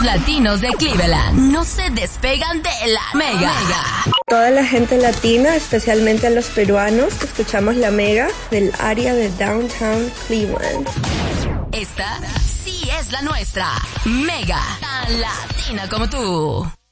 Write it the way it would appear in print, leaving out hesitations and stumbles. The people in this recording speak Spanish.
latinos de Cleveland no se despegan de la Mega. Toda la gente latina, especialmente a los peruanos, escuchamos la Mega del área de Downtown Cleveland. Esta sí es la nuestra. Mega, tan latina como tú.